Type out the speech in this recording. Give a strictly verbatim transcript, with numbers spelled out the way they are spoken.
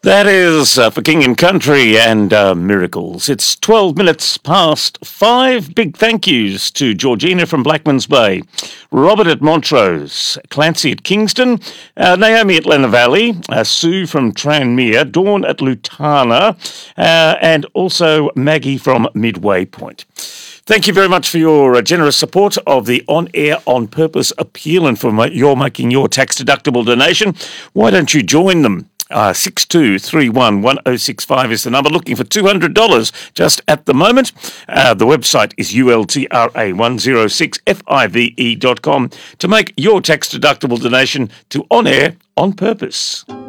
That is uh, for King and Country and uh, Miracles. It's twelve minutes past five. Big thank yous to Georgina from Blackmans Bay, Robert at Montrose, Clancy at Kingston, uh, Naomi at Lenna Valley, uh, Sue from Tranmere, Dawn at Lutana, uh, and also Maggie from Midway Point. Thank you very much for your uh, generous support of the On Air On Purpose appeal and for my, your making your tax-deductible donation. Why don't you join them? Uh, six two three one one oh six five is the number. Looking for two hundred dollars just at the moment. Uh, the website is U L T R A one oh six five dot com to make your tax-deductible donation to On Air On Purpose.